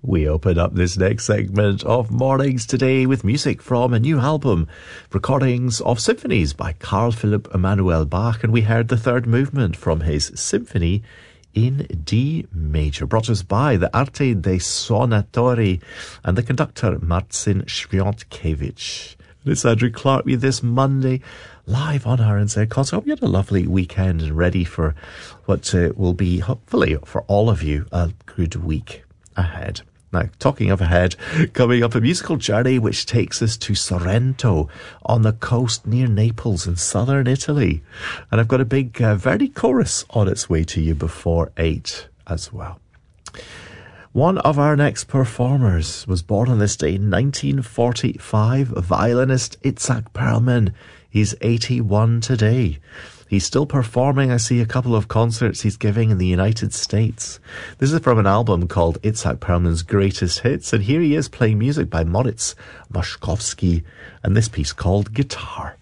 We open up this next segment of Mornings today with music from a new album, recordings of symphonies by Carl Philipp Emanuel Bach, and we heard the third movement from his symphony in D major, brought us by the Arte dei Suonatori and the conductor Marcin Świątkiewicz. It's Andrew Clark with you this Monday, live on RNZ Concert. I hope you had a lovely weekend and ready for what will be, hopefully, for all of you, a good week ahead. Now, talking of ahead, coming up a musical journey which takes us to Sorrento on the coast near Naples in southern Italy. And I've got a big Verdi chorus on its way to you before 8 as well. One of our next performers was born on this day in 1945, violinist Itzhak Perlman. He's 81 today. He's still performing. I see a couple of concerts he's giving in the United States. This is from an album called Itzhak Perlman's Greatest Hits, and here he is playing music by Moritz Moszkowski, and this piece called Guitar.